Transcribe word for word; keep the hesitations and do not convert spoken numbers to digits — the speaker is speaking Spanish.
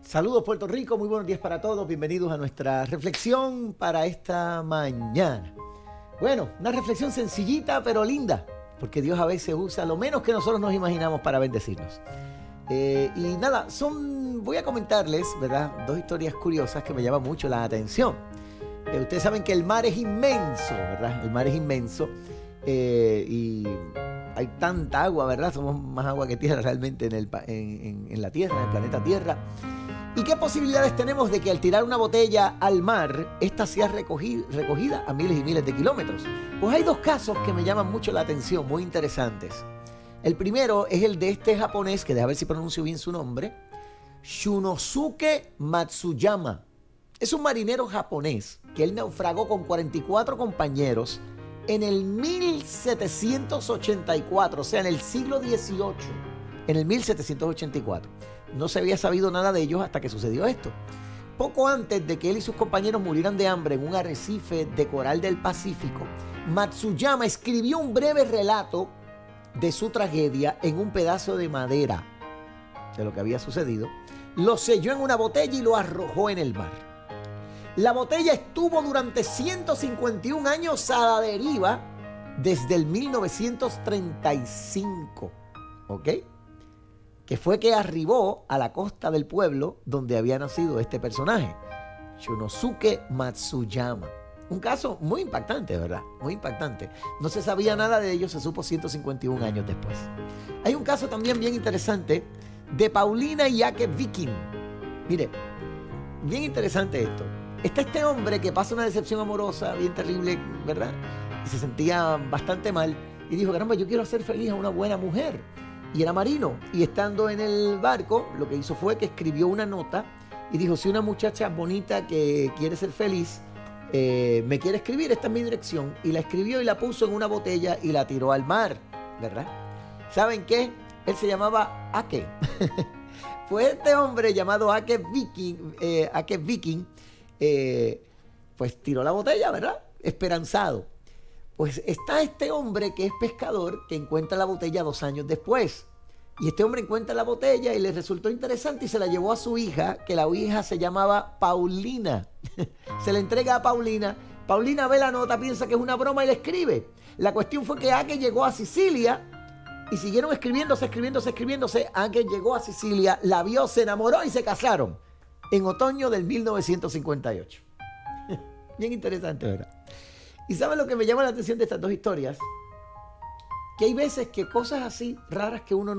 Saludos Puerto Rico, muy buenos días para todos, bienvenidos a nuestra reflexión para esta mañana. Bueno, una reflexión sencillita pero linda, porque Dios a veces usa lo menos que nosotros nos imaginamos para bendecirnos. Eh, y nada, son, voy a comentarles, ¿verdad?, dos historias curiosas que me llaman mucho la atención. Eh, ustedes saben que el mar es inmenso, ¿verdad? El mar es inmenso eh, y hay tanta agua, ¿verdad? Somos más agua que tierra realmente en, el, en, en, en la Tierra, en el planeta Tierra. ¿Y qué posibilidades tenemos de que al tirar una botella al mar, esta sea recogida, recogida a miles y miles de kilómetros? Pues hay dos casos que me llaman mucho la atención, muy interesantes. El primero es el de este japonés, que deja ver si pronuncio bien su nombre, Shunosuke Matsuyama. Es un marinero japonés que él naufragó con cuarenta y cuatro compañeros en el mil setecientos ochenta y cuatro, o sea, en el siglo dieciocho, en el mil setecientos ochenta y cuatro. No se había sabido nada de ellos hasta que sucedió esto. Poco antes de que él y sus compañeros murieran de hambre en un arrecife de coral del Pacífico, Matsuyama escribió un breve relato de su tragedia en un pedazo de madera de lo que había sucedido, lo selló en una botella y lo arrojó en el mar. La botella estuvo durante ciento cincuenta y un años a la deriva desde el mil novecientos treinta y cinco, ¿ok? Que fue que arribó a la costa del pueblo donde había nacido este personaje, Shunosuke Matsuyama. Un caso muy impactante, ¿verdad? Muy impactante. No se sabía nada de ello, se supo ciento cincuenta y un años después. Hay un caso también bien interesante de Paulina y Ake Viking. Mire, bien interesante esto. Está este hombre que pasa una decepción amorosa bien terrible, ¿verdad? Y se sentía bastante mal y dijo, caramba, yo quiero hacer feliz a una buena mujer. Y era marino, y estando en el barco, lo que hizo fue que escribió una nota y dijo, si una muchacha bonita que quiere ser feliz eh, me quiere escribir, esta es mi dirección. Y la escribió y la puso en una botella y la tiró al mar, ¿verdad? ¿Saben qué? Él se llamaba Ake. Pues este hombre llamado Ake Viking, eh, Ake Viking eh, pues tiró la botella, ¿verdad? Esperanzado. Pues está este hombre que es pescador que encuentra la botella dos años después. Y este hombre encuentra la botella y le resultó interesante y se la llevó a su hija, que la hija se llamaba Paulina. Se la entrega a Paulina. Paulina ve la nota, piensa que es una broma y le escribe. La cuestión fue que Ake llegó a Sicilia y siguieron escribiéndose, escribiéndose, escribiéndose. Ake llegó a Sicilia, la vio, se enamoró y se casaron en otoño del mil novecientos cincuenta y ocho. Bien interesante, ¿verdad? ¿Y saben lo que me llama la atención de estas dos historias? Que hay veces que cosas así raras que uno no